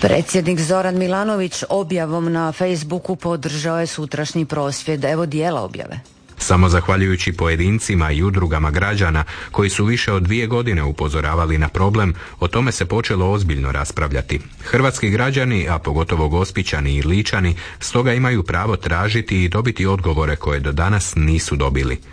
Predsjednik Zoran Milanović objavom na Facebooku podržao je sutrašnji prosvjed. Evo dijela objave. Samo zahvaljujući pojedincima i udrugama građana koji su više od 2 godine upozoravali na problem, o tome se počelo ozbiljno raspravljati. Hrvatski građani, a pogotovo Gospićani i Ličani, stoga imaju pravo tražiti i dobiti odgovore koje do danas nisu dobili.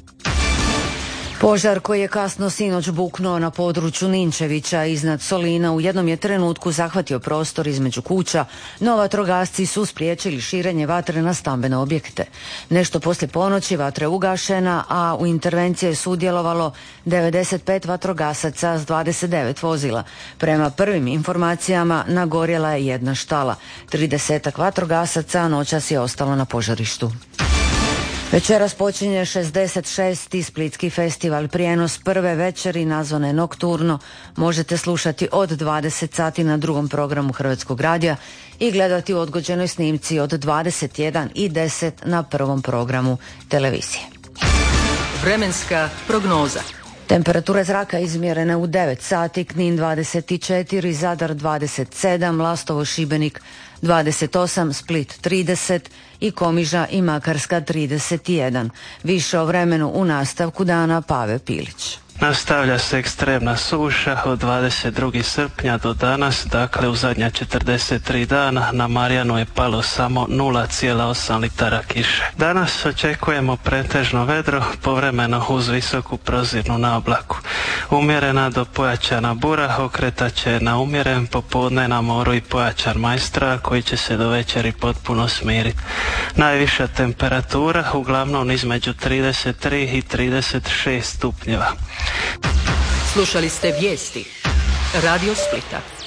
Požar koji je kasno sinoć buknuo na području Ninčevića iznad Solina u jednom je trenutku zahvatio prostor između kuća, no vatrogasci su spriječili širenje vatre na stambene objekte. Nešto poslije ponoći vatra je ugašena, a u intervenciji je sudjelovalo 95 vatrogasaca s 29 vozila. Prema prvim informacijama nagorjela je jedna štala. 30 vatrogasaca noćas je ostalo na požarištu. Večeras počinje 66. Splitski festival. Prijenos prve večeri nazvane Nokturno možete slušati od 20 sati na drugom programu Hrvatskog radija i gledati u odgođenoj snimci od 21:10 na prvom programu televizije. Vremenska prognoza. Temperature zraka izmjerene u 9 sati, Knin 24, Zadar 27, Lastovo, Šibenik 28, Split 30 i Komiža i Makarska 31. Više o vremenu u nastavku dana Pave Pilić. Nastavlja se ekstremna suša od 22. srpnja do danas, dakle u zadnja 43 dana na Marjanu je palo samo 0,8 litara kiše. Danas očekujemo pretežno vedro, povremeno uz visoku prozirnu naoblaku. Umjerena do pojačana bura okretat će na umjeren, popodne na moru i pojačan majstra koji će se do večeri potpuno smiriti. Najviša temperatura uglavnom između 33 i 36 stupnjeva. Slušali ste vijesti Radio Splita.